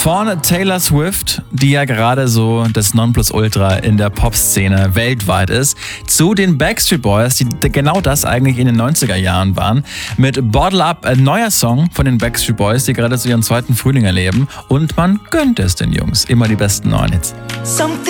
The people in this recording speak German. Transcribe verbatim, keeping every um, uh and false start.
Von Taylor Swift, die ja gerade so das Nonplusultra in der Popszene weltweit ist, zu den Backstreet Boys, die genau das eigentlich in den neunziger Jahren waren, mit Bottle Up, ein neuer Song von den Backstreet Boys, die gerade so ihren zweiten Frühling erleben, und man gönnt es den Jungs, immer die besten neuen Hits. Something